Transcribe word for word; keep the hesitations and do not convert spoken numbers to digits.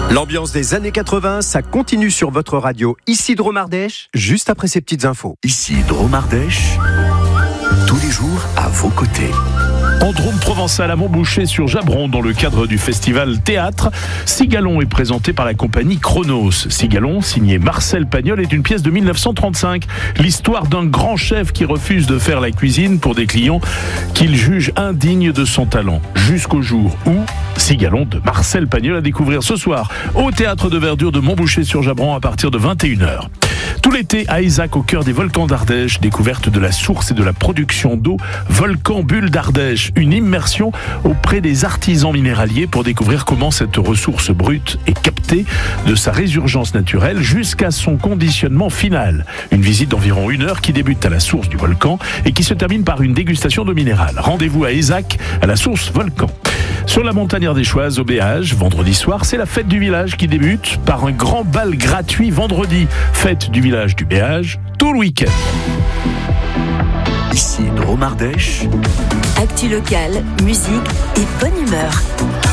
L'ambiance des années quatre-vingts, ça continue sur votre radio. Ici Drôme Ardèche, juste après ces petites infos. Ici Drôme Ardèche, tous les jours à vos côtés. En Drôme provençal à Montboucher sur Jabron, dans le cadre du festival Théâtre, Cigalon est présenté par la compagnie Chronos. Cigalon, signé Marcel Pagnol, est une pièce de mille neuf cent trente-cinq. L'histoire d'un grand chef qui refuse de faire la cuisine pour des clients qu'il juge indignes de son talent. Jusqu'au jour où Cigalon de Marcel Pagnol à découvrir ce soir au Théâtre de Verdure de Montboucher sur Jabron à partir de vingt et une heures. Tout l'été, à Aizac, au cœur des volcans d'Ardèche, découverte de la source et de la production d'eau, Volcan Bulle d'Ardèche, une immersion auprès des artisans minéraliers pour découvrir comment cette ressource brute est captée de sa résurgence naturelle jusqu'à son conditionnement final. Une visite d'environ une heure qui débute à la source du volcan et qui se termine par une dégustation d'eau minérale. Rendez-vous à Aizac, à la source Volcan. Sur la montagne ardéchoise, au Béage, vendredi soir, c'est la fête du village qui débute par un grand bal gratuit vendredi. Fête du village du Béage, tout le week-end. Ici Drôme Ardèche. Actu locale, musique et bonne humeur.